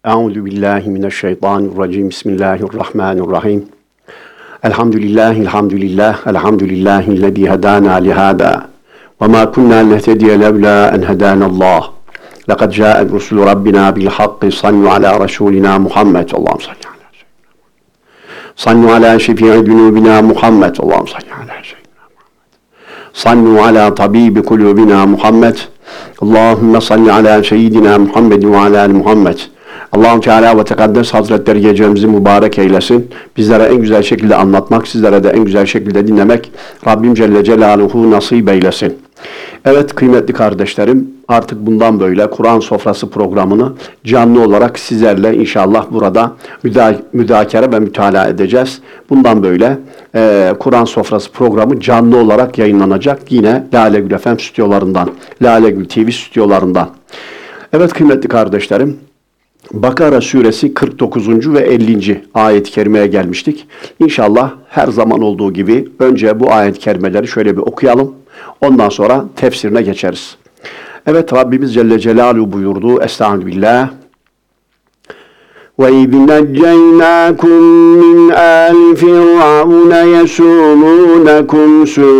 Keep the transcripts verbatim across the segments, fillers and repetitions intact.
Euzu billahi mineşşeytanirracim. Bismillahirrahmanirrahim. Elhamdülillahi elhamdülillah. Elhamdülillahi'llezî hedâna lihâdâ. Ve mâ kunnâ nehtediye levlâ en hedânallâh. Lekad câet rusulü rabbina bil hakkı. Sallu alâ resûlinâ Muhammed. Allahümme salli alâ seyyidina. Sallu alâ şefî'i zunûbina Muhammed. Allahümme salli alâ seyyidina Muhammed. Sallu alâ tabîbi kulûbina Muhammed. Allahümme salli alâ seyyidina Muhammed ve alâ Muhammed. Allah-u Teala ve Tekaddes Hazretleri gecemizi mübarek eylesin. Bizlere en güzel şekilde anlatmak, sizlere de en güzel şekilde dinlemek Rabbim Celle Celaluhu nasip eylesin. Evet kıymetli kardeşlerim, artık bundan böyle Kur'an Sofrası programını canlı olarak sizlerle inşallah burada müda müdakere ve mütalaa edeceğiz. Bundan böyle e, Kur'an Sofrası programı canlı olarak yayınlanacak yine Lale Gül F M stüdyolarından, Lale Gül T V stüdyolarından. Evet kıymetli kardeşlerim, Bakara suresi kırk dokuzuncu ve ellinci ayet-i kerimeye gelmiştik. İnşallah her zaman olduğu gibi önce bu ayet-i kerimeleri şöyle bir okuyalım. Ondan sonra tefsirine geçeriz. Evet Rabbimiz Celle Celaluhu buyurdu. Estağfirullah. وَاِذْ نَجَّيْنَاكُمْ مِنْ آلِ فِرْعَوْنَ يَسُومُونَكُمْ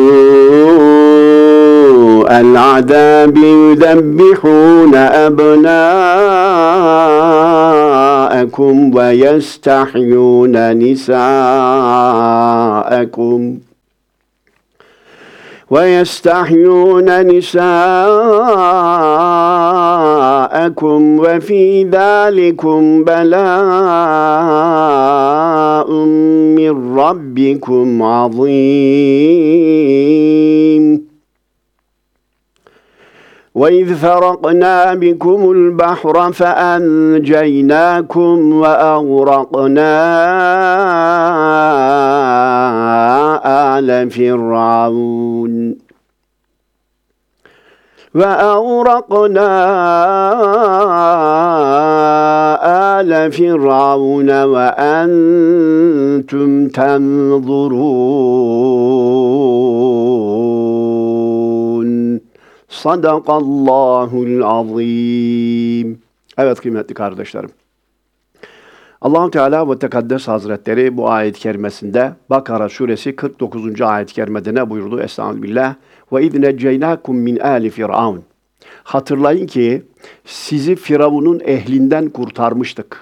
سُوءَ الْعَذَابِ يُذَبِّحُونَ أَبْنَاءَكُمْ وَيَسْتَحْيُونَ نِسَاءَكُمْ وَيَسْتَحْيُونَ نِسَاءَكُمْ وَفِي ذَٰلِكُمْ بَلَاءٌ مِّن رَّبِّكُمْ عَظِيمٌ وَإِذْ فَرَقْنَا بِكُمُ الْبَحْرَ فَأَنْجَيْنَاكُمْ وَأَغْرَقْنَا آلَ فِرْعَوْنَ وَأَغْرَقْنَا آلَ فِرْعَوْنَ وَأَنْتُمْ تَنْظُرُونَ Sadakallahul azim. Evet kıymetli kardeşlerim. Allah-u Teala ve Tekaddes Hazretleri bu ayet-i kerimesinde Bakara suresi kırk dokuzuncu ayet-i kerimede ne buyurdu? Estağfirullah. Ve iz necceynâkum min âli firavun. Hatırlayın ki sizi Firavun'un ehlinden kurtarmıştık.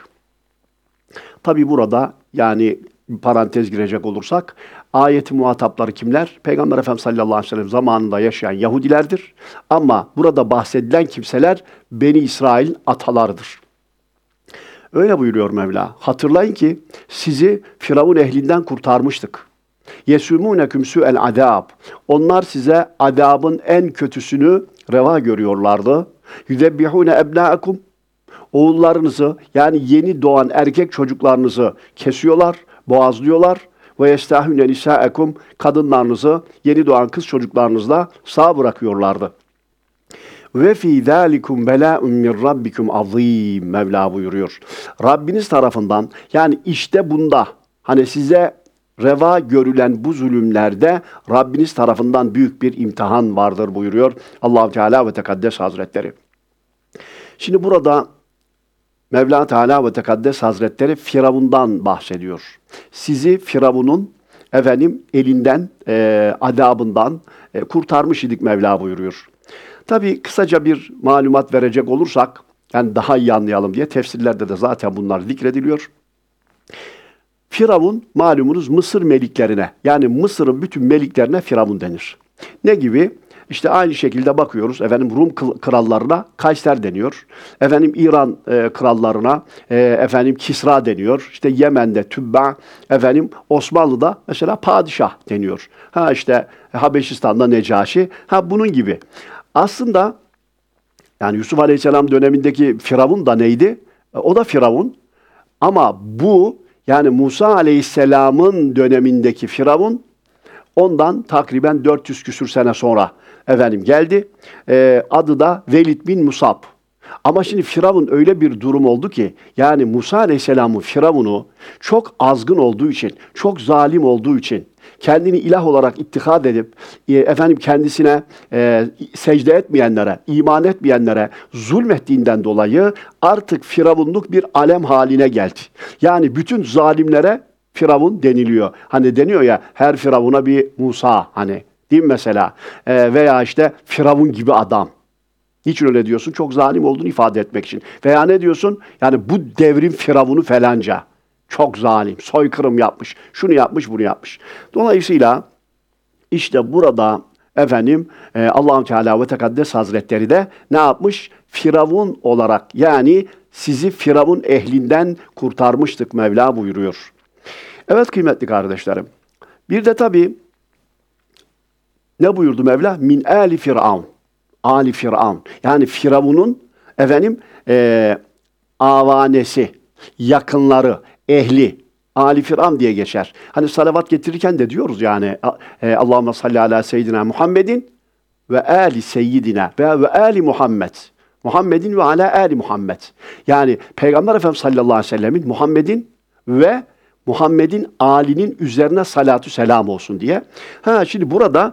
Tabi burada yani parantez girecek olursak ayet muhatapları kimler? Peygamber Efendimiz sallallahu aleyhi ve sellem zamanında yaşayan Yahudilerdir. Ama burada bahsedilen kimseler Beni İsrail'in atalarıdır. Öyle buyuruyor Mevla. Hatırlayın ki sizi Firavun ehlinden kurtarmıştık. Yesûmûneküm su'el azâb. Onlar size azabın en kötüsünü reva görüyorlardı. Yüzebbihûne ebnâekum. Oğullarınızı yani yeni doğan erkek çocuklarınızı kesiyorlar, boğazlıyorlar. Ve yestahûne nisâekum. Kadınlarınızı yeni doğan kız çocuklarınızla sağ bırakıyorlardı. Ve fî zâlikum belâ'un min rabbikum azîm. Mevla buyuruyor. Rabbiniz tarafından yani işte bunda hani size reva görülen bu zulümlerde Rabbiniz tarafından büyük bir imtihan vardır buyuruyor Allah-u Teala ve Tekaddes Hazretleri. Şimdi burada Mevla Teala ve Tekaddes Hazretleri Firavun'dan bahsediyor. Sizi Firavun'un efendim elinden, e, adabından e, kurtarmış idik Mevla buyuruyor. Tabii kısaca bir malumat verecek olursak, yani daha iyi anlayalım diye tefsirlerde de zaten bunlar zikrediliyor. Firavun malumunuz Mısır meliklerine, yani Mısır'ın bütün meliklerine Firavun denir. Ne gibi? İşte aynı şekilde bakıyoruz. Efendim Rum krallarına Kayser deniyor. Efendim İran e, krallarına e, efendim Kisra deniyor. İşte Yemen'de Tübba, efendim Osmanlı'da mesela padişah deniyor. Ha işte Habeşistan'da Necaşi. Ha bunun gibi. Aslında yani Yusuf Aleyhisselam dönemindeki Firavun da neydi? E, o da Firavun. Ama bu yani Musa Aleyhisselam'ın dönemindeki Firavun ondan takriben dört yüz küsür sene sonra efendim geldi. Ee, adı da Velid bin Musab. Ama şimdi Firavun öyle bir durum oldu ki, yani Musa Aleyhisselam'ın Firavun'u çok azgın olduğu için, çok zalim olduğu için, kendini ilah olarak ittihad edip, e, efendim kendisine e, secde etmeyenlere, iman etmeyenlere zulmettiğinden dolayı artık Firavunluk bir alem haline geldi. Yani bütün zalimlere Firavun deniliyor. Hani deniyor ya, her Firavun'a bir Musa, hani değil mi mesela? E, veya işte Firavun gibi adam. Niçin öyle diyorsun? Çok zalim olduğunu ifade etmek için. Veya ne diyorsun? Yani bu devrin Firavunu falanca. Çok zalim, soykırım yapmış, şunu yapmış, bunu yapmış. Dolayısıyla işte burada efendim e, Allah-u Teala ve Tekaddes Hazretleri de ne yapmış? Firavun olarak, yani sizi Firavun ehlinden kurtarmıştık Mevla buyuruyor. Evet kıymetli kardeşlerim. Bir de tabii ne buyurdu Mevla? Min ali Firavun. Ali Firavun. Yani Firavun'un efendim e, avanesi, yakınları, ehli, Ali Firavun diye geçer. Hani salavat getirirken de diyoruz yani e, Allahümme salli ala seyyidina Muhammedin ve ali seyyidina ve ve ali Muhammed. Muhammedin ve ala ali Muhammed. Yani Peygamber Efendimiz sallallahu aleyhi ve sellemin, Muhammed'in ve Muhammed'in alinin üzerine salatü selam olsun diye. Ha şimdi burada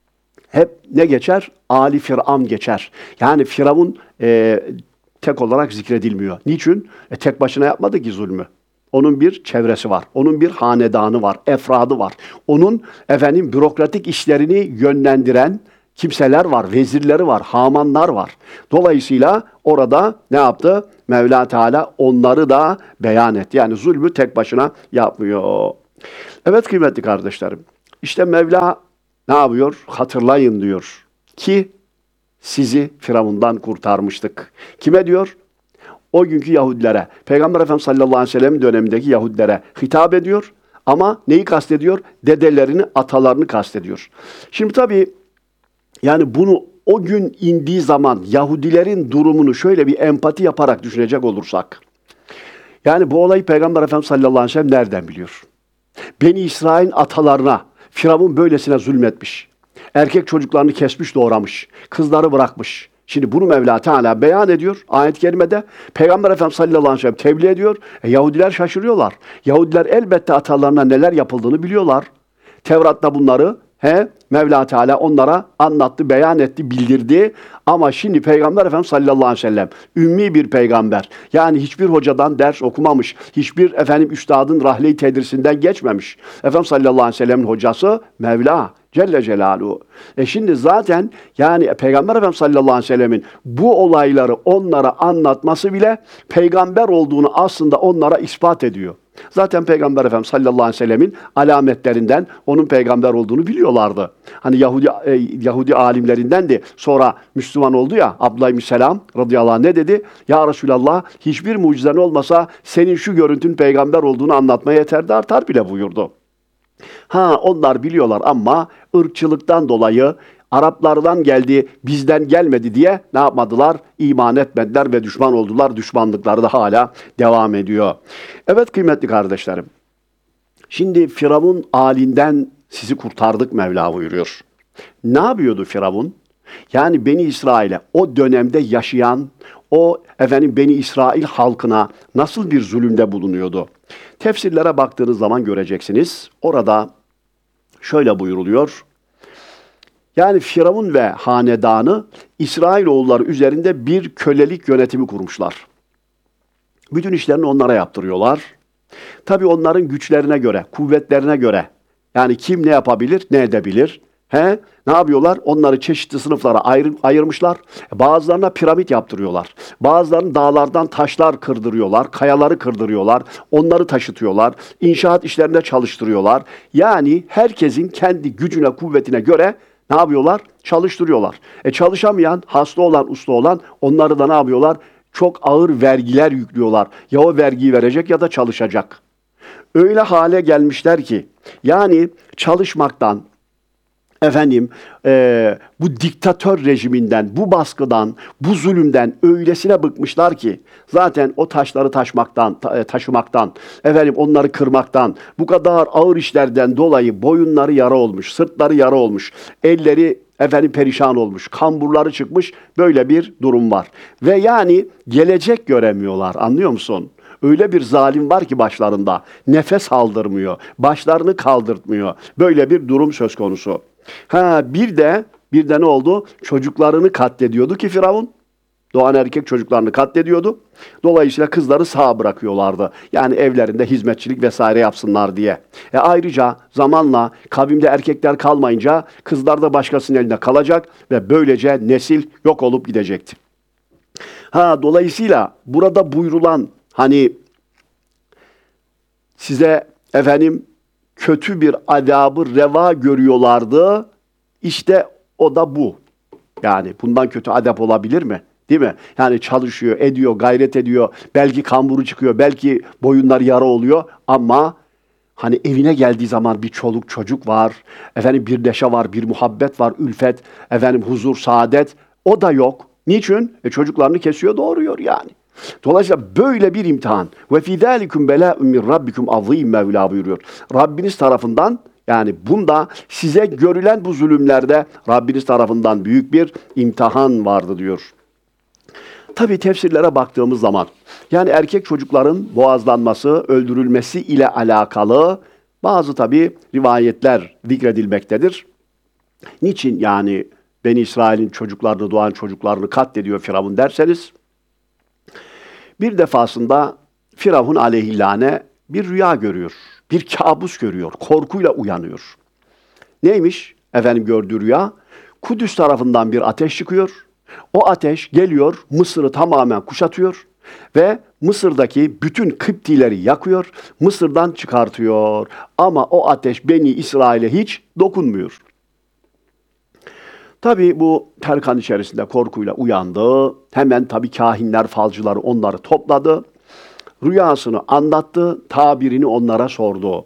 hep ne geçer? Ali Firavun geçer. Yani Firavun e, tek olarak zikredilmiyor. Niçin? E, tek başına yapmadı ki zulmü. Onun bir çevresi var. Onun bir hanedanı var. Efradı var. Onun efendim bürokratik işlerini yönlendiren kimseler var. Vezirleri var. Hamanlar var. Dolayısıyla orada ne yaptı? Mevla Teala onları da beyan etti. Yani zulmü tek başına yapmıyor. Evet kıymetli kardeşlerim. İşte Mevla ne yapıyor? Hatırlayın diyor ki sizi Firavundan kurtarmıştık. Kime diyor? O günkü Yahudilere. Peygamber Efendimiz sallallahu aleyhi ve sellem dönemindeki Yahudilere hitap ediyor. Ama neyi kastediyor? Dedelerini, atalarını kastediyor. Şimdi tabii yani bunu o gün indiği zaman Yahudilerin durumunu şöyle bir empati yaparak düşünecek olursak. Yani bu olayı Peygamber Efendimiz sallallahu aleyhi ve sellem nereden biliyor? Beni İsrail'in atalarına Firavun böylesine zulmetmiş. Erkek çocuklarını kesmiş, doğramış. Kızları bırakmış. Şimdi bunu Mevla Teala beyan ediyor ayet-i kerimede. Peygamber Efendimiz sallallahu aleyhi ve sellem tebliğ ediyor. E, Yahudiler şaşırıyorlar. Yahudiler elbette atalarına neler yapıldığını biliyorlar. Tevrat'ta bunları he, Mevla Teala onlara anlattı, beyan etti, bildirdi. Ama şimdi Peygamber Efendimiz sallallahu aleyhi ve sellem ümmi bir peygamber. Yani hiçbir hocadan ders okumamış. Hiçbir efendim üstadın rahle-i tedrisinden geçmemiş. Efendimiz sallallahu aleyhi ve sellemin hocası Mevla Celle Celaluhu. E şimdi zaten yani Peygamber Efendimiz sallallahu aleyhi ve sellemin bu olayları onlara anlatması bile peygamber olduğunu aslında onlara ispat ediyor. Zaten Peygamber Efendimiz sallallahu aleyhi ve sellemin alametlerinden onun peygamber olduğunu biliyorlardı. Hani Yahudi e, Yahudi alimlerinden de sonra Müslüman oldu ya Abdullah ibn Selam radıyallahu anh ne dedi? Ya Resulallah hiçbir mucizen olmasa senin şu görüntün peygamber olduğunu anlatmaya yeterdi artar bile buyurdu. Ha onlar biliyorlar ama ırkçılıktan dolayı Araplardan geldi, bizden gelmedi diye ne yapmadılar? İman etmediler ve düşman oldular. Düşmanlıkları da hala devam ediyor. Evet kıymetli kardeşlerim. Şimdi Firavun halinden sizi kurtardık Mevla buyuruyor. Ne yapıyordu Firavun? Yani Beni İsrail'e o dönemde yaşayan o efendim Beni İsrail halkına nasıl bir zulümde bulunuyordu? Tefsirlere baktığınız zaman göreceksiniz. Orada şöyle buyuruluyor. Yani Firavun ve hanedanı İsrailoğulları üzerinde bir kölelik yönetimi kurmuşlar. Bütün işlerini onlara yaptırıyorlar. Tabii onların güçlerine göre, kuvvetlerine göre. Yani kim ne yapabilir, ne edebilir? He? Ne yapıyorlar? Onları çeşitli sınıflara ayır, ayırmışlar. Bazılarına piramit yaptırıyorlar. Bazılarını dağlardan taşlar kırdırıyorlar, kayaları kırdırıyorlar. Onları taşıtıyorlar. İnşaat işlerinde çalıştırıyorlar. Yani herkesin kendi gücüne, kuvvetine göre ne yapıyorlar? Çalıştırıyorlar. E çalışamayan, hasta olan, usta olan onları da ne yapıyorlar? Çok ağır vergiler yüklüyorlar. Ya o vergiyi verecek ya da çalışacak. Öyle hale gelmişler ki yani çalışmaktan, efendim e, bu diktatör rejiminden, bu baskıdan, bu zulümden öylesine bıkmışlar ki zaten o taşları taşmaktan, ta, taşımaktan, efendim onları kırmaktan, bu kadar ağır işlerden dolayı boyunları yara olmuş, sırtları yara olmuş, elleri efendim perişan olmuş, kamburları çıkmış, böyle bir durum var. Ve yani gelecek göremiyorlar, anlıyor musun? Öyle bir zalim var ki başlarında, nefes aldırmıyor, başlarını kaldırtmıyor. Böyle bir durum söz konusu. Ha bir de, bir de ne oldu? Çocuklarını katlediyordu ki Firavun. Doğan erkek çocuklarını katlediyordu. Dolayısıyla kızları sağ bırakıyorlardı. Yani evlerinde hizmetçilik vesaire yapsınlar diye. E ayrıca zamanla kavimde erkekler kalmayınca kızlar da başkasının elinde kalacak ve böylece nesil yok olup gidecekti. Ha dolayısıyla burada buyurulan hani size efendim kötü bir adabı reva görüyorlardı. İşte o da bu. Yani bundan kötü adap olabilir mi? Değil mi? Yani çalışıyor, ediyor, gayret ediyor. Belki kamburu çıkıyor, belki boyunlar yara oluyor ama hani evine geldiği zaman bir çoluk çocuk var. Efendim bir neşe var, bir muhabbet var, ülfet, efendim huzur, saadet. O da yok. Niçin? E çocuklarını kesiyor, doğuruyor yani. Dolayısıyla böyle bir imtihan. Ve fî zâlikum belâ'un min rabbikum azîm Mevla buyuruyor. Rabbiniz tarafından yani bunda size görülen bu zulümlerde Rabbiniz tarafından büyük bir imtihan vardı diyor. Tabii tefsirlere baktığımız zaman yani erkek çocukların boğazlanması, öldürülmesi ile alakalı bazı tabii rivayetler zikredilmektedir. Niçin yani Beni İsrail'in çocuklarını, doğan çocuklarını katlediyor Firavun derseniz, bir defasında Firavun aleyhillâne bir rüya görüyor, bir kabus görüyor, korkuyla uyanıyor. Neymiş efendim gördüğü rüya? Kudüs tarafından bir ateş çıkıyor. O ateş geliyor, Mısır'ı tamamen kuşatıyor ve Mısır'daki bütün Kıptileri yakıyor, Mısır'dan çıkartıyor. Ama o ateş Beni İsrail'e hiç dokunmuyor. Tabii bu terkan içerisinde korkuyla uyandı. Hemen tabii kahinler, falcıları onları topladı. Rüyasını anlattı, tabirini onlara sordu.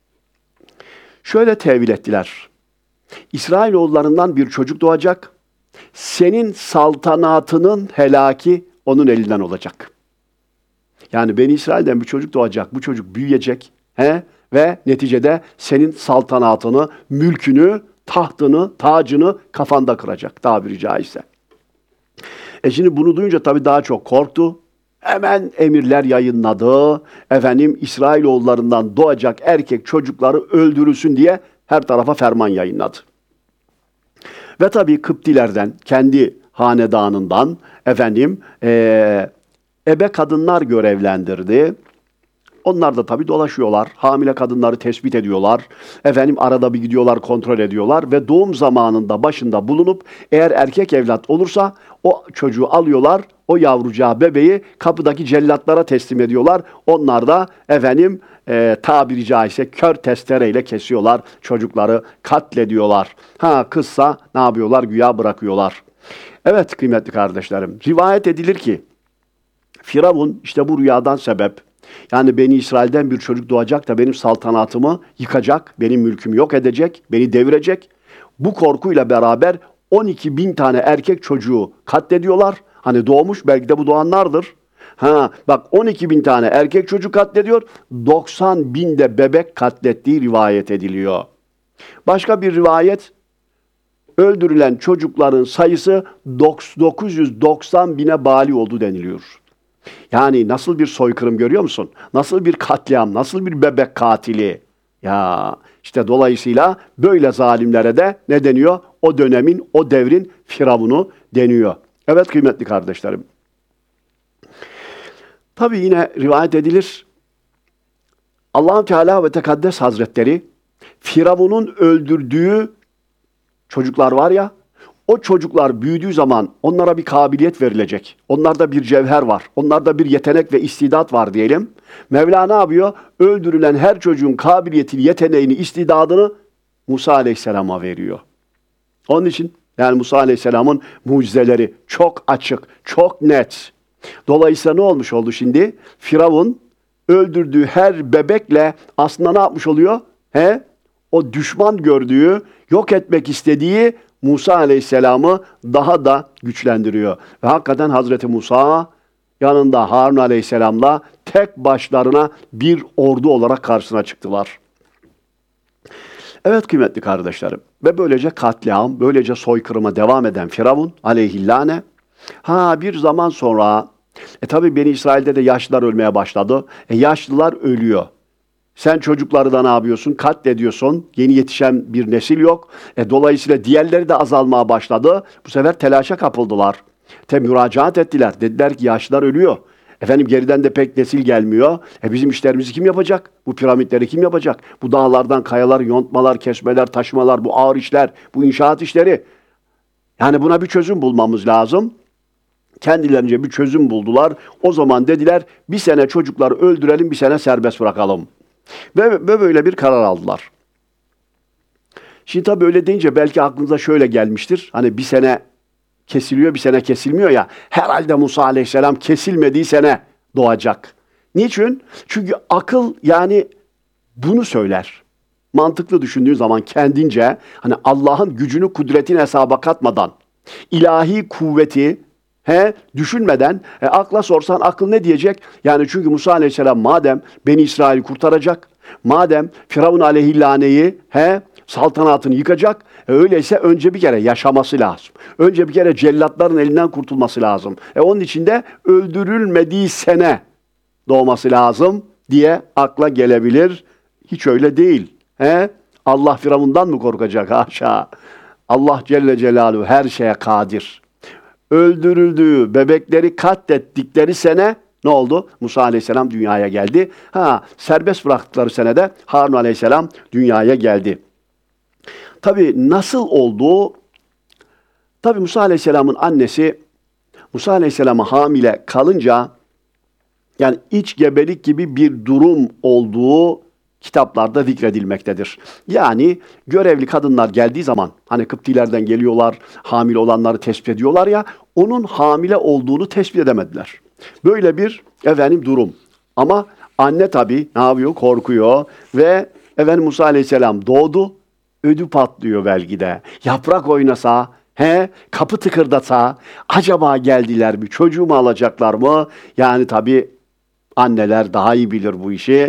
Şöyle tevil ettiler. İsrailoğullarından bir çocuk doğacak. Senin saltanatının helaki onun elinden olacak. Yani Beni İsrail'den bir çocuk doğacak. Bu çocuk büyüyecek. He? Ve neticede senin saltanatını, mülkünü, tahtını, tacını kafanda kıracak tabiri caizse. E şimdi bunu duyunca tabii daha çok korktu. Hemen emirler yayınladı. Efendim İsrailoğullarından doğacak erkek çocukları öldürülsün diye her tarafa ferman yayınladı. Ve tabii Kıptilerden, kendi hanedanından efendim e, ebe kadınlar görevlendirdi. Onlar da tabii dolaşıyorlar. Hamile kadınları tespit ediyorlar. Efendim arada bir gidiyorlar, kontrol ediyorlar ve doğum zamanında başında bulunup eğer erkek evlat olursa o çocuğu alıyorlar. O yavrucağı, bebeği kapıdaki cellatlara teslim ediyorlar. Onlar da efendim e, tabiri caizse kör testereyle kesiyorlar. Çocukları katlediyorlar. Ha kızsa ne yapıyorlar? Güya bırakıyorlar. Evet kıymetli kardeşlerim. Rivayet edilir ki Firavun işte bu rüyadan sebep yani Beni İsrail'den bir çocuk doğacak da benim saltanatımı yıkacak, benim mülkümü yok edecek, beni devirecek. Bu korkuyla beraber on iki bin tane erkek çocuğu katlediyorlar. Hani doğmuş, belki de bu doğanlardır. Ha, bak on iki bin tane erkek çocuk katlediyor, doksan bin de bebek katlettiği rivayet ediliyor. Başka bir rivayet, öldürülen çocukların sayısı dokuz yüz doksan bine bali oldu deniliyor. Yani nasıl bir soykırım görüyor musun? Nasıl bir katliam, nasıl bir bebek katili? Ya işte dolayısıyla böyle zalimlere de ne deniyor? O dönemin, o devrin firavunu deniyor. Evet kıymetli kardeşlerim. Tabii yine rivayet edilir. Allah-u Teala ve Tekaddes Hazretleri Firavun'un öldürdüğü çocuklar var ya, o çocuklar büyüdüğü zaman onlara bir kabiliyet verilecek. Onlarda bir cevher var. Onlarda bir yetenek ve istidat var diyelim. Mevla ne yapıyor? Öldürülen her çocuğun kabiliyetini, yeteneğini, istidadını Musa Aleyhisselam'a veriyor. Onun için yani Musa Aleyhisselam'ın mucizeleri çok açık, çok net. Dolayısıyla ne olmuş oldu şimdi? Firavun öldürdüğü her bebekle aslında ne yapmış oluyor? He? O düşman gördüğü, yok etmek istediği Musa Aleyhisselam'ı daha da güçlendiriyor. Ve hakikaten Hazreti Musa yanında Harun Aleyhisselam'la tek başlarına bir ordu olarak karşısına çıktılar. Evet kıymetli kardeşlerim. Ve böylece katliam, böylece soykırıma devam eden Firavun aleyhillâne. Ha bir zaman sonra, e tabi Beni İsrail'de de yaşlılar ölmeye başladı. E yaşlılar ölüyor. Sen çocukları da ne yapıyorsun? Katlediyorsun. Yeni yetişen bir nesil yok. E dolayısıyla diğerleri de azalmaya başladı. Bu sefer telaşa kapıldılar. Te müracaat ettiler. Dediler ki yaşlılar ölüyor. Efendim geriden de pek nesil gelmiyor. E bizim işlerimizi kim yapacak? Bu piramitleri kim yapacak? Bu dağlardan kayalar, yontmalar, kesmeler, taşımalar, bu ağır işler, bu inşaat işleri. Yani buna bir çözüm bulmamız lazım. Kendilerince bir çözüm buldular. O zaman dediler bir sene çocukları öldürelim, bir sene serbest bırakalım. Ve, ve böyle bir karar aldılar. Şimdi tabii öyle deyince belki aklınıza şöyle gelmiştir. Hani bir sene kesiliyor, bir sene kesilmiyor ya. Herhalde Musa Aleyhisselam kesilmediği sene doğacak. Niçin? Çünkü akıl yani bunu söyler. Mantıklı düşündüğün zaman kendince hani Allah'ın gücünü, kudretini hesaba katmadan, ilahi kuvveti he düşünmeden e, akla sorsan akıl ne diyecek? Yani çünkü Musa Aleyhisselam madem Beni İsrail'i kurtaracak, madem Firavun aleyhillaneyi he saltanatını yıkacak, e, öyleyse önce bir kere yaşaması lazım. Önce bir kere cellatların elinden kurtulması lazım. E, onun için de öldürülmediği sene doğması lazım diye akla gelebilir. Hiç öyle değil. He? Allah Firavundan mı korkacak? Haşa. Allah Celle Celaluhu her şeye kadir. Öldürüldüğü, bebekleri katlettikleri sene ne oldu? Musa Aleyhisselam dünyaya geldi. Ha, serbest bıraktıkları senede Harun Aleyhisselam dünyaya geldi. Tabii nasıl olduğu, tabii Musa Aleyhisselam'ın annesi Musa Aleyhisselam'a hamile kalınca yani iç gebelik gibi bir durum olduğu kitaplarda zikredilmektedir. Yani görevli kadınlar geldiği zaman hani Kıptilerden geliyorlar, hamile olanları tespit ediyorlar ya, onun hamile olduğunu tespit edemediler. Böyle bir efendim durum. Ama anne tabii ne yapıyor? Korkuyor ve efendim Musa Aleyhisselam doğdu, ödü patlıyor belki de. Yaprak oynasa, he, kapı tıkırdasa, acaba geldiler mi, çocuğumu alacaklar mı? Yani tabii anneler daha iyi bilir bu işi.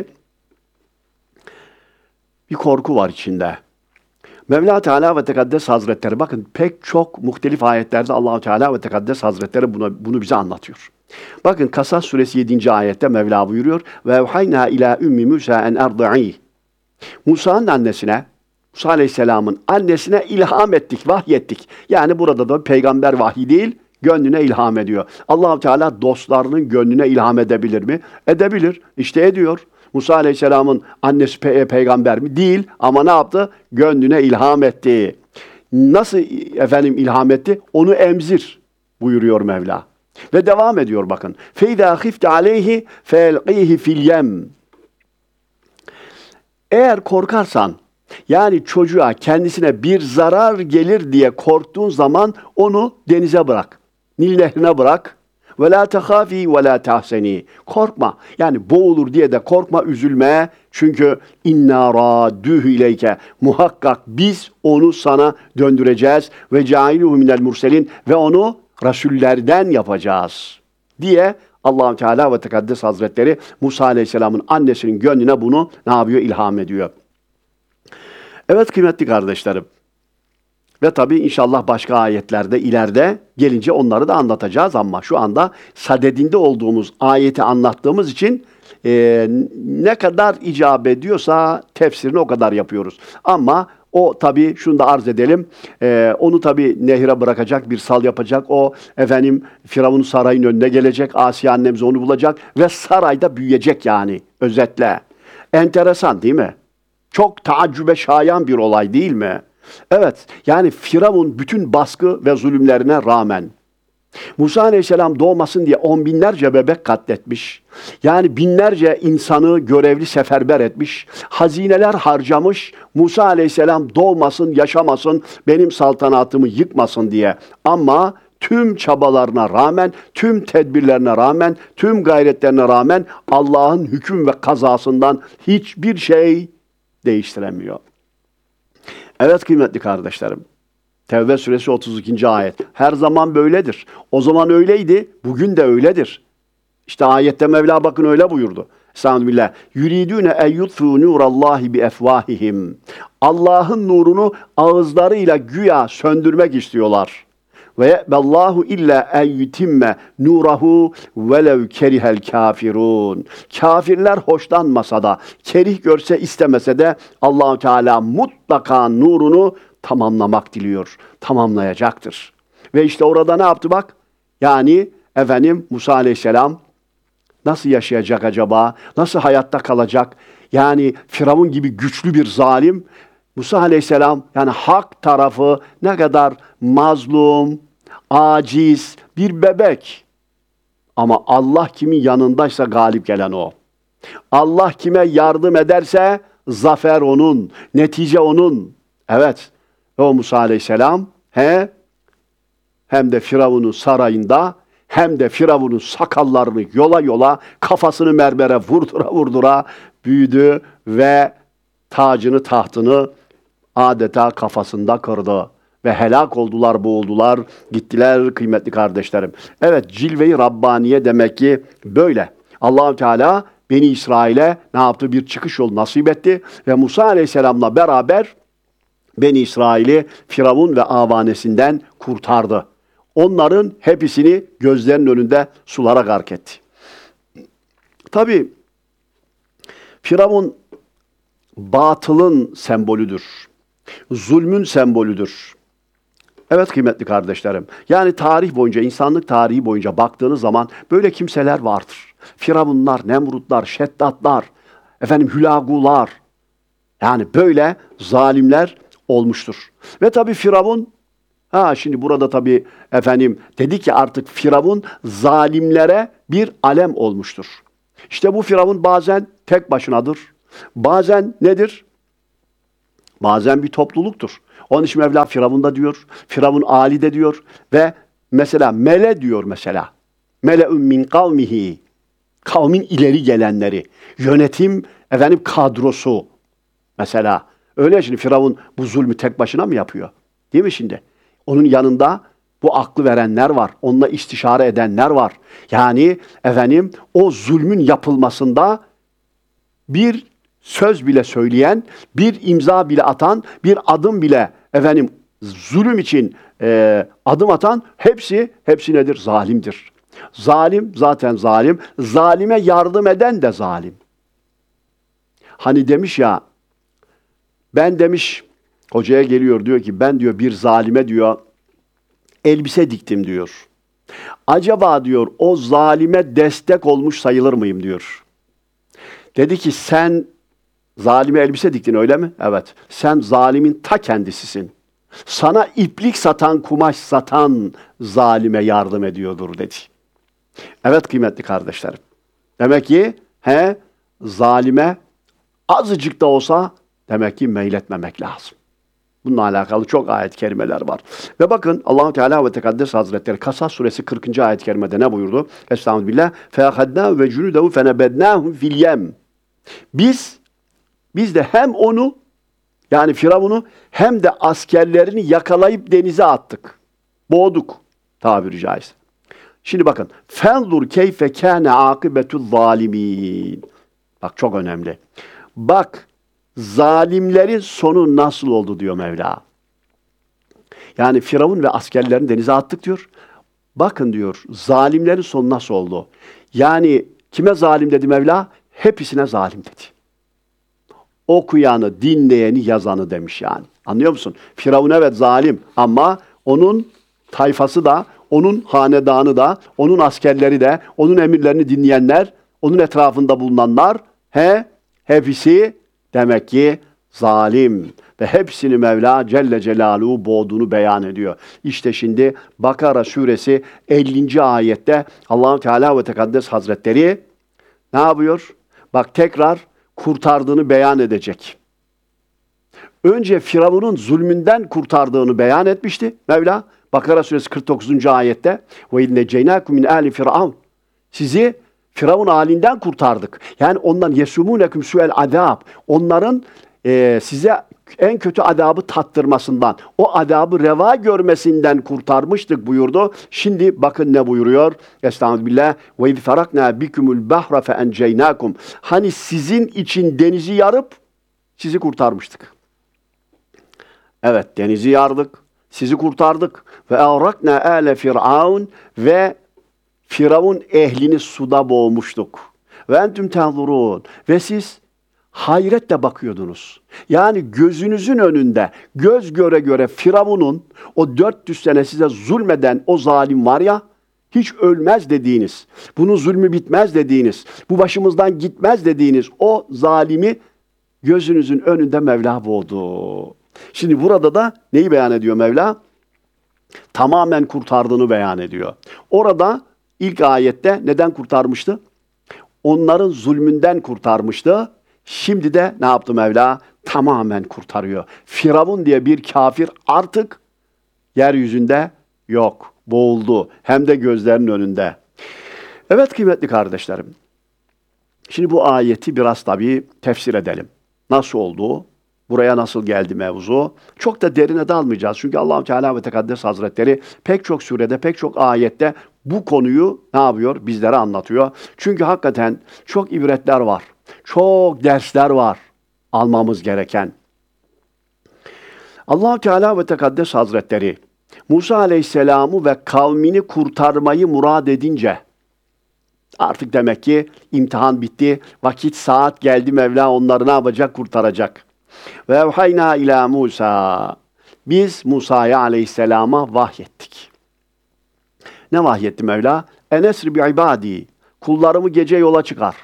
Bir korku var içinde. Mevla Teala ve Tekaddes Hazretleri, bakın pek çok muhtelif ayetlerde Allah-u Teala ve Tekaddes Hazretleri bunu, bunu bize anlatıyor. Bakın Kasas suresi yedinci ayette Mevla buyuruyor. Ve evhayna ila ümmi Musa en erdi'i. Musa'nın annesine, Musa Aleyhisselam'ın annesine ilham ettik, vahyettik. Yani burada da peygamber vahyi değil, gönlüne ilham ediyor. Allah-u Teala dostlarının gönlüne ilham edebilir mi? Edebilir. İşte ediyor. Musa Aleyhisselam'ın annesi pe- peygamber mi? Değil. Ama ne yaptı? Gönlüne ilham etti. Nasıl efendim ilham etti? Onu emzir buyuruyor Mevla. Ve devam ediyor bakın. فَاِذَا خِفْتَ عَلَيْهِ فَاَلْقِيهِ فِي الْيَمِّ. Eğer korkarsan, yani çocuğa kendisine bir zarar gelir diye korktuğun zaman onu denize bırak. Nil nehrine bırak. Ve la tehafi ve la tahseni. Korkma. Yani boğulur diye de korkma, üzülme. Çünkü inna radduhu ileyke. Muhakkak biz onu sana döndüreceğiz ve cailuhu minel murselin ve onu rasullerden yapacağız diye Allah-u Teala ve Tekaddes Hazretleri Musa Aleyhisselam'ın annesinin gönlüne bunu ne yapıyor? İlham ediyor. Evet kıymetli kardeşlerim. Ve tabii inşallah başka ayetlerde ileride gelince onları da anlatacağız ama şu anda sadedinde olduğumuz ayeti anlattığımız için e, ne kadar icap ediyorsa tefsirini o kadar yapıyoruz. Ama o tabii şunu da arz edelim, e, onu tabii nehre bırakacak, bir sal yapacak, o efendim Firavun sarayın önüne gelecek, Asiye annemiz onu bulacak ve sarayda büyüyecek yani özetle. Enteresan değil mi? Çok taaccübe şayan bir olay değil mi? Evet, yani Firavun bütün baskı ve zulümlerine rağmen Musa Aleyhisselam doğmasın diye on binlerce bebek katletmiş. Yani binlerce insanı görevli seferber etmiş. Hazineler harcamış. Musa Aleyhisselam doğmasın, yaşamasın, benim saltanatımı yıkmasın diye. Ama tüm çabalarına rağmen, tüm tedbirlerine rağmen, tüm gayretlerine rağmen Allah'ın hüküm ve kazasından hiçbir şey değiştiremiyor. Evet kıymetli kardeşlerim. Tevbe suresi otuz ikinci ayet. Her zaman böyledir. O zaman öyleydi, bugün de öyledir. İşte ayette Mevla bakın öyle buyurdu. Estağfirullah. Yuridune en yutfu nurallahi bi efvahihim. Allah'ın nurunu ağızlarıyla güya söndürmek istiyorlar. Ve bellahu illa en yutimme nurahu velev kerihel kafirun. Kafirler hoşlanmasa da, kerih görse istemese de Allah Teala mutlaka nurunu tamamlamak diliyor. Tamamlayacaktır. Ve işte orada ne yaptı bak? Yani efendim Musa Aleyhisselam nasıl yaşayacak acaba? Nasıl hayatta kalacak? Yani Firavun gibi güçlü bir zalim. Musa Aleyhisselam yani hak tarafı ne kadar mazlum, aciz, bir bebek. Ama Allah kimin yanındaysa galip gelen o. Allah kime yardım ederse zafer onun, netice onun. Evet, o Musa Aleyhisselam he, hem de Firavun'un sarayında hem de Firavun'un sakallarını yola yola kafasını mermere vurdura vurdura büyüdü ve tacını tahtını adeta kafasında kırdı. Ve helak oldular, boğuldular, gittiler kıymetli kardeşlerim. Evet, cilve-i Rabbaniye demek ki böyle. Allah-u Teala Beni İsrail'e ne yaptı? Bir çıkış yolu nasip etti. Ve Musa Aleyhisselam'la beraber Beni İsrail'i Firavun ve avanesinden kurtardı. Onların hepsini gözlerinin önünde sulara gark etti. Tabi Firavun batılın sembolüdür. Zulmün sembolüdür. Evet kıymetli kardeşlerim. Yani tarih boyunca, insanlık tarihi boyunca baktığınız zaman böyle kimseler vardır. Firavunlar, Nemrutlar, Şeddatlar, efendim Hülagular. Yani böyle zalimler olmuştur. Ve tabii Firavun, ha şimdi burada tabii efendim dedi ki artık Firavun zalimlere bir alem olmuştur. İşte bu Firavun bazen tek başınadır. Bazen nedir? Bazen bir topluluktur. Onun için Mevla Firavun da diyor, Firavun Ali de diyor ve mesela mele diyor mesela. Mele'ün min kavmihi. Kavmin ileri gelenleri. Yönetim efendim kadrosu. Mesela öyle şimdi Firavun bu zulmü tek başına mı yapıyor? Değil mi şimdi? Onun yanında bu aklı verenler var. Onunla istişare edenler var. Yani efendim o zulmün yapılmasında bir söz bile söyleyen, bir imza bile atan, bir adım bile efendim zulüm için e, adım atan hepsi, hepsi nedir? Zalimdir. Zalim zaten zalim. Zalime yardım eden de zalim. Hani demiş ya, ben demiş, hocaya geliyor diyor ki ben diyor bir zalime diyor elbise diktim diyor. Acaba diyor o zalime destek olmuş sayılır mıyım diyor. Dedi ki sen zalime elbise diktin öyle mi? Evet. Sen zalimin ta kendisisin. Sana iplik satan, kumaş satan zalime yardım ediyordur dedi. Evet kıymetli kardeşlerim. Demek ki he zalime azıcık da olsa demek ki meyletmemek lazım. Bununla alakalı çok ayet-i kerimeler var. Ve bakın Allah-u Teala ve Tekaddes Hazretleri Kasas suresi kırkıncı ayet-i kerimede ne buyurdu? Estağfirullah. فَاَخَدْنَاهُ وَجُنُودَهُ فَنَبَدْنَاهُمْ فِي الْيَمِّ. Biz, biz de hem onu yani Firavun'u hem de askerlerini yakalayıp denize attık. Boğduk tabiri caizse. Şimdi bakın. فَنْظُرْ كَيْفَ كَانَ عَاقِبَةُ الظَّالِمِينَ. Bak çok önemli. Bak zalimlerin sonu nasıl oldu diyor Mevla. Yani Firavun ve askerlerini denize attık diyor. Bakın diyor zalimlerin sonu nasıl oldu. Yani kime zalim dedi Mevla? Hepsine zalim dedi. Okuyanı, dinleyeni, yazanı demiş yani. Anlıyor musun? Firavun evet zalim ama onun tayfası da, onun hanedanı da, onun askerleri de, onun emirlerini dinleyenler, onun etrafında bulunanlar, he, hepsi demek ki zalim. Ve hepsini Mevla Celle Celaluhu boğduğunu beyan ediyor. İşte şimdi Bakara suresi ellinci ayette Allah-u Teala ve Tekaddes Hazretleri ne yapıyor? Bak tekrar kurtardığını beyan edecek. Önce Firavun'un zulmünden kurtardığını beyan etmişti Mevla. Bakara suresi kırk dokuzuncu ayette ve inneceynakum min ali firavun. Sizi Firavun halinden kurtardık. Yani ondan yesumunekum su'el azab. Onların e, size en kötü adabı tattırmasından, o adabı reva görmesinden kurtarmıştık buyurdu. Şimdi bakın ne buyuruyor? Estağfirullah. Ve iz farakna bikumul bahra fe enceynakum. Hani sizin için denizi yarıp sizi kurtarmıştık. Evet, denizi yardık, sizi kurtardık. Ve avrakna ale firavun ve Firavun ehlini suda boğmuştuk. Ve entüm tenzurun. Ve siz hayretle bakıyordunuz. Yani gözünüzün önünde göz göre göre Firavun'un o dört yüz sene size zulmeden o zalim var ya, hiç ölmez dediğiniz, bunun zulmü bitmez dediğiniz, bu başımızdan gitmez dediğiniz o zalimi gözünüzün önünde Mevla boğdu. Şimdi burada da neyi beyan ediyor Mevla? Tamamen kurtardığını beyan ediyor. Orada ilk ayette neden kurtarmıştı? Onların zulmünden kurtarmıştı. Şimdi de ne yaptı Mevla? Tamamen kurtarıyor. Firavun diye bir kafir artık yeryüzünde yok. Boğuldu. Hem de gözlerinin önünde. Evet kıymetli kardeşlerim. Şimdi bu ayeti biraz tabii tefsir edelim. Nasıl oldu? Buraya nasıl geldi mevzu? Çok da derine dalmayacağız. Çünkü Allah-u Teala ve Tekaddes Hazretleri pek çok surede, pek çok ayette bu konuyu ne yapıyor? Bizlere anlatıyor. Çünkü hakikaten çok ibretler var. Çok dersler var almamız gereken. Allah-u Teala ve Tekaddes Hazretleri Musa Aleyhisselam'ı ve kavmini kurtarmayı murad edince artık demek ki imtihan bitti. Vakit saat geldi. Mevla onları ne yapacak? Kurtaracak. Ve evhayna ila Musa. Biz Musa'ya Aleyhisselam'a vahyettik. Ne vahyetti Mevla? Enesri bi ibadi. Kullarımı gece yola çıkar.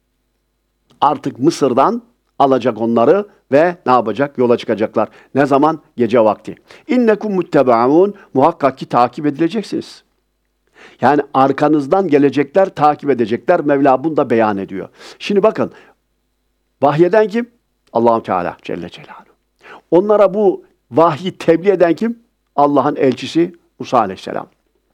Artık Mısır'dan alacak onları ve ne yapacak? Yola çıkacaklar. Ne zaman? Gece vakti. İnnekum muttebaun. Muhakkak ki takip edileceksiniz. Yani arkanızdan gelecekler, takip edecekler. Mevla bunu da beyan ediyor. Şimdi bakın. Vahyeden kim? Allah-u Teala Celle Celaluhu. Onlara bu vahyi tebliğ eden kim? Allah'ın elçisi Musa Aleyhisselam.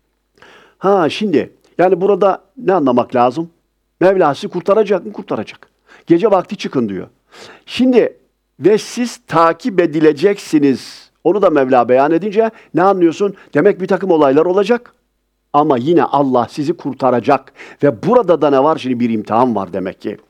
Ha şimdi yani burada ne anlamak lazım? Mevla sizi kurtaracak mı? Kurtaracak. Gece vakti çıkın diyor. Şimdi ve siz takip edileceksiniz. Onu da Mevla beyan edince ne anlıyorsun? Demek bir takım olaylar olacak. Ama yine Allah sizi kurtaracak. Ve burada da ne var? Şimdi bir imtihan var demek ki.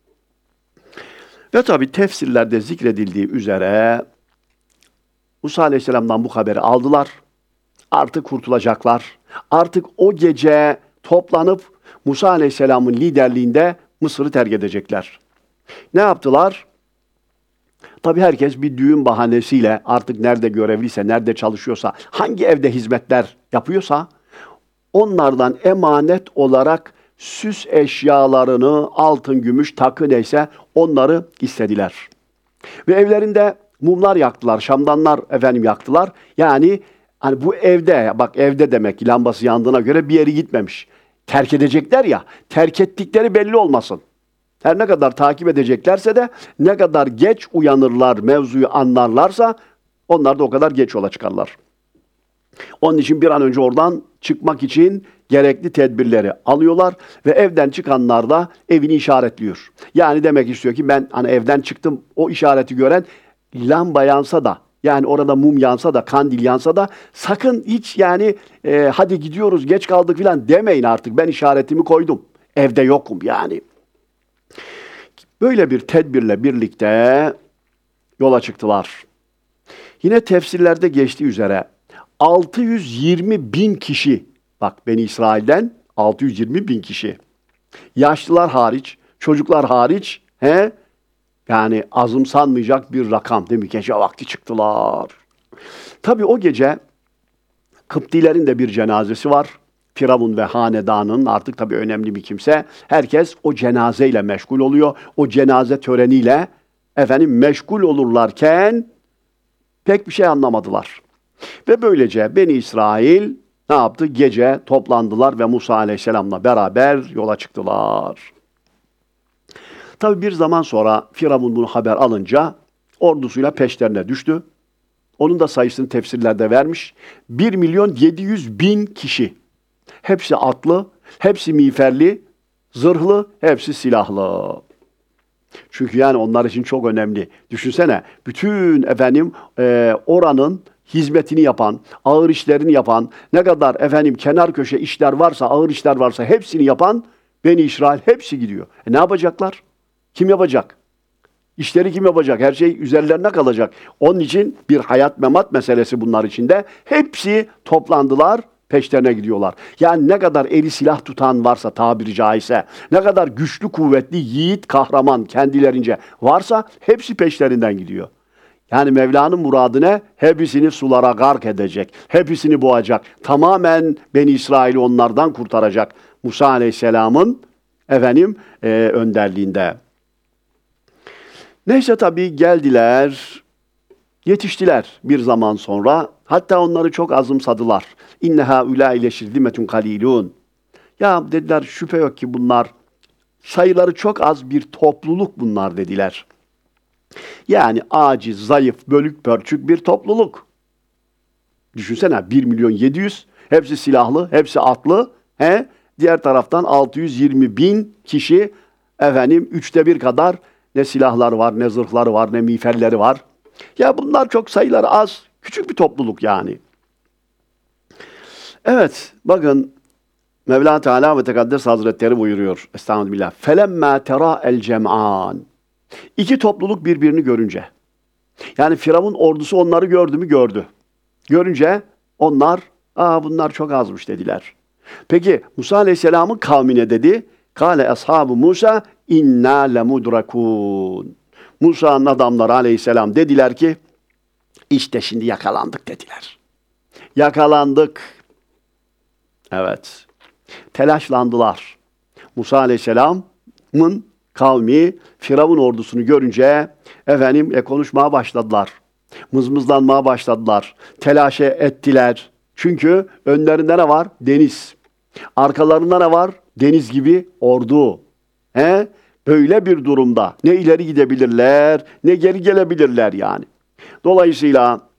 Ve tabi tefsirlerde zikredildiği üzere Musa Aleyhisselam'dan bu haberi aldılar. Artık kurtulacaklar. Artık o gece toplanıp Musa Aleyhisselam'ın liderliğinde Mısır'ı terk edecekler. Ne yaptılar? Tabi herkes bir düğün bahanesiyle artık nerede görevliyse, nerede çalışıyorsa, hangi evde hizmetler yapıyorsa onlardan emanet olarak süs eşyalarını, altın, gümüş, takı neyse onları istediler. Ve evlerinde mumlar yaktılar, şamdanlar efendim yaktılar. Yani hani bu evde, bak evde demek ki lambası yandığına göre bir yeri gitmemiş. Terk edecekler ya, terk ettikleri belli olmasın. Her ne kadar takip edeceklerse de ne kadar geç uyanırlar, mevzuyu anlarlarsa onlar da o kadar geç yola çıkarlar. Onun için bir an önce oradan çıkmak için gerekli tedbirleri alıyorlar ve evden çıkanlar da evini işaretliyor. Yani demek istiyor ki ben hani evden çıktım, o işareti gören lamba yansa da, yani orada mum yansa da, kandil yansa da sakın hiç yani e, hadi gidiyoruz geç kaldık filan demeyin artık, ben işaretimi koydum. Evde yokum yani. Böyle bir tedbirle birlikte yola çıktılar. Yine tefsirlerde geçtiği üzere altı yüz yirmi bin kişi, bak Beni İsrail'den altı yüz yirmi bin kişi, yaşlılar hariç, çocuklar hariç, he? Yani azımsanmayacak bir rakam değil mi? Gece vakti çıktılar. Tabii o gece Kıptilerin de bir cenazesi var. Firavun ve hanedanın artık tabii önemli bir kimse. Herkes o cenazeyle meşgul oluyor. O cenaze töreniyle efendim meşgul olurlarken pek bir şey anlamadılar. Ve böylece Beni İsrail ne yaptı? Gece toplandılar ve Musa Aleyhisselam'la beraber yola çıktılar. Tabi bir zaman sonra Firavun bunu haber alınca ordusuyla peşlerine düştü. Onun da sayısını tefsirlerde vermiş. bir milyon yedi yüz bin kişi. Hepsi atlı, hepsi miğferli, zırhlı, hepsi silahlı. Çünkü yani onlar için çok önemli. Düşünsene, bütün efendim e, oranın hizmetini yapan, ağır işlerini yapan, ne kadar efendim kenar köşe işler varsa, ağır işler varsa hepsini yapan Beni İsrail hepsi gidiyor. E ne yapacaklar? Kim yapacak? İşleri kim yapacak? Her şey üzerlerine kalacak. Onun için bir hayat memat meselesi bunlar içinde. Hepsi toplandılar, peşlerine gidiyorlar. Yani ne kadar eli silah tutan varsa tabiri caizse, ne kadar güçlü, kuvvetli, yiğit, kahraman kendilerince varsa hepsi peşlerinden gidiyor. Yani Mevla'nın muradı ne? Hepsini sulara gark edecek. Hepsini boğacak. Tamamen Beni İsrail'i onlardan kurtaracak. Musa Aleyhisselam'ın efendim e, önderliğinde. Neyse tabii geldiler, yetiştiler bir zaman sonra. Hatta onları çok azımsadılar. İnne haulâ ile şirzimetun kalîlûn. Ya dediler, şüphe yok ki bunlar sayıları çok az bir topluluk bunlar dediler. Yani aciz, zayıf, bölük pörçük bir topluluk. Düşünsene, bir milyon yedi yüz, hepsi silahlı, hepsi atlı. He? Diğer taraftan altı yüz yirmi bin kişi, efendim üçte bir kadar ne silahları var, ne zırhları var, ne miğferleri var. Ya bunlar çok sayıları az, küçük bir topluluk yani. Evet, bakın Mevla Teala ve Tekaddes Hazretleri buyuruyor. Estağfirullah. Felemmâ terâ'el cem'ân. İki topluluk birbirini görünce. Yani Firavun ordusu onları gördü mü? Gördü. Görünce onlar, aa bunlar çok azmış dediler. Peki Musa Aleyhisselam'ın kavmine dedi. Kâle ashâbu Musa inna lemudrakûn. Musa'nın adamları Aleyhisselam dediler ki, işte şimdi yakalandık dediler. Yakalandık. Evet. Telaşlandılar. Musa Aleyhisselam'ın kavmi Firavun ordusunu görünce efendim e, konuşmaya başladılar. Mızmızlanmaya başladılar. Telaşe ettiler. Çünkü önlerinde ne var? Deniz. Arkalarında ne var? Deniz gibi ordu. He? Böyle bir durumda ne ileri gidebilirler, ne geri gelebilirler yani. Dolayısıyla